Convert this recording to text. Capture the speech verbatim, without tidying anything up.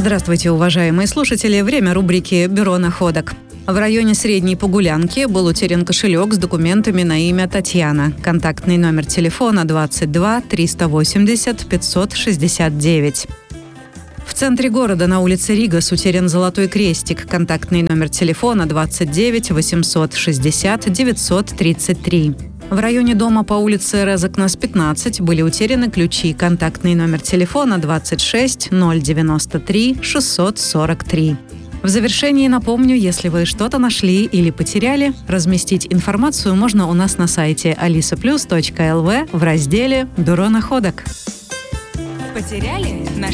Здравствуйте, уважаемые слушатели. Время рубрики «Бюро находок». В районе Средней Погулянки был утерян кошелек с документами на имя Татьяна. Контактный номер телефона двадцать два триста восемьдесят пятьсот шестьдесят девять. В центре города на улице Ригас утерян золотой крестик. Контактный номер телефона двадцать девять восемьсот шестьдесят девятьсот тридцать три. В районе дома по улице Резакнас, пятнадцать были утеряны ключи. Контактный номер телефона двадцать шесть ноль девяносто три шестьсот сорок три. В завершении напомню, если вы что-то нашли или потеряли, разместить информацию можно у нас на сайте алиса плюс точка эл ви в разделе «Бюро находок». Потеряли?